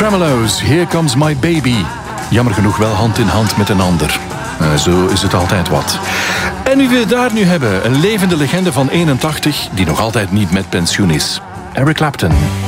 Tremelo's, Here Comes My Baby. Jammer genoeg wel hand in hand met een ander. Zo is het altijd wat. En wie we daar nu hebben, een levende legende van 81... die nog altijd niet met pensioen is. Eric Clapton.